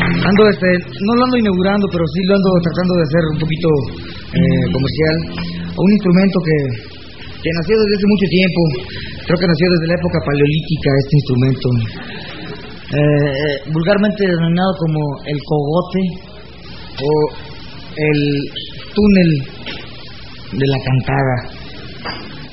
No lo ando inaugurando, pero sí lo ando tratando de hacer un poquito comercial. Un instrumento que nació desde hace mucho tiempo. Creo que nació desde la época paleolítica este instrumento. Vulgarmente denominado como el cogote o el túnel de la cantada.